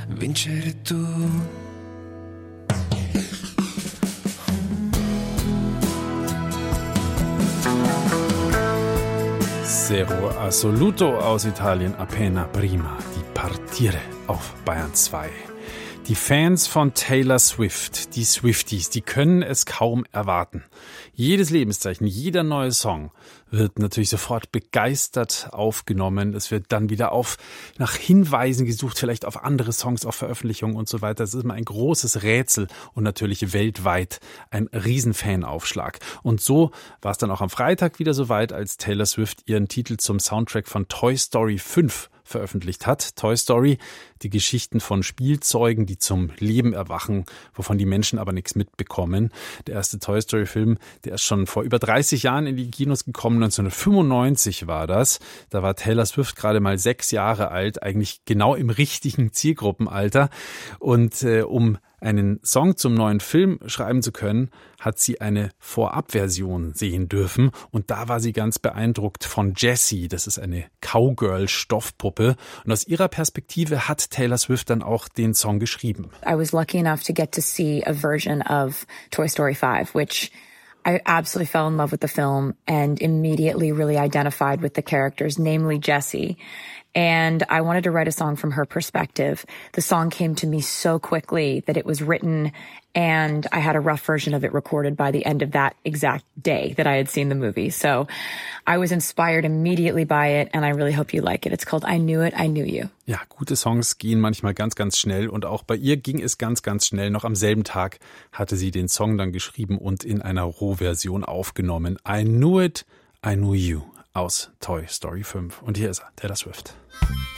vincere tu. Zero assoluto aus Italien, appena prima, die Partire auf Bayern 2. Die Fans von Taylor Swift, die Swifties, die können es kaum erwarten. Jedes Lebenszeichen, jeder neue Song wird natürlich sofort begeistert aufgenommen. Es wird dann wieder nach Hinweisen gesucht, vielleicht auf andere Songs, auf Veröffentlichungen und so weiter. Es ist immer ein großes Rätsel und natürlich weltweit ein Riesenfanaufschlag. Und so war es dann auch am Freitag wieder soweit, als Taylor Swift ihren Titel zum Soundtrack von Toy Story 5 veröffentlicht hat. Toy Story, die Geschichten von Spielzeugen, die zum Leben erwachen, wovon die Menschen aber nichts mitbekommen. Der erste Toy Story Film, der ist schon vor über 30 Jahren in die Kinos gekommen. 1995 war das. Da war Taylor Swift gerade mal 6 Jahre alt, eigentlich genau im richtigen Zielgruppenalter. Und um einen Song zum neuen Film schreiben zu können, hat sie eine Vorabversion sehen dürfen. Und da war sie ganz beeindruckt von Jessie. Das ist eine Cowgirl-Stoffpuppe. Und aus ihrer Perspektive hat Taylor Swift dann auch den Song geschrieben. I was lucky enough to get to see a version of Toy Story 5, which I absolutely fell in love with the film and immediately really identified with the characters, namely Jessie. And I wanted to write a song from her perspective. The song came to me so quickly that it was written and I had a rough version of it recorded by the end of that exact day that I had seen the movie. So I was inspired immediately by it and I really hope you like it. It's called I Knew It, I Knew You. Ja, gute Songs gehen manchmal ganz, ganz schnell und auch bei ihr ging es ganz, ganz schnell. Noch am selben Tag hatte sie den Song dann geschrieben und in einer Rohversion aufgenommen. I Knew It, I Knew You aus Toy Story 5. Und hier ist er, Taylor Swift.